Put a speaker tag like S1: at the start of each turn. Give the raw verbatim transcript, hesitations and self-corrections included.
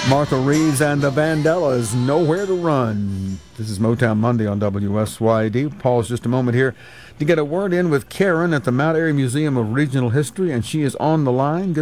S1: Martha Reeves and the Vandellas, Nowhere to Run. This is Motown Monday on W S Y D. Pause just a moment here to get a word in with Karen at the Mount Airy Museum of Regional History, and she is on the line.